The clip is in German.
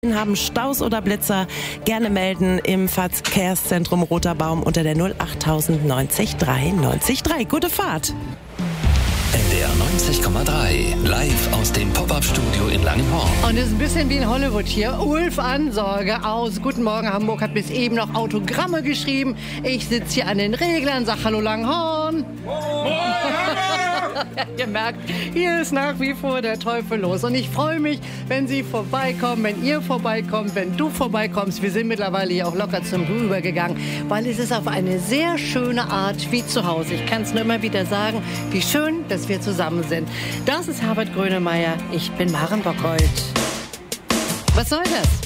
Haben Staus oder Blitzer, gerne melden im Verkehrszentrum Roter Baum unter der 08000 90 3 90 3. Gute Fahrt! NDR 90,3, live aus dem Pop-Up-Studio in Langenhorn. Und es ist ein bisschen wie in Hollywood hier. Ulf Ansorge aus Guten Morgen Hamburg hat bis eben noch Autogramme geschrieben. Ich sitze hier an den Reglern, sag Hallo Langenhorn. Ihr merkt, hier ist nach wie vor der Teufel los. Und ich freue mich, wenn Sie vorbeikommen, wenn ihr vorbeikommt, wenn du vorbeikommst. Wir sind mittlerweile hier auch locker zum Du übergegangen, weil es ist auf eine sehr schöne Art wie zu Hause. Ich kann es nur immer wieder sagen, wie schön, dass wir zusammen sind. Das ist Herbert Grönemeyer, ich bin Maren Bockholt. Was soll das?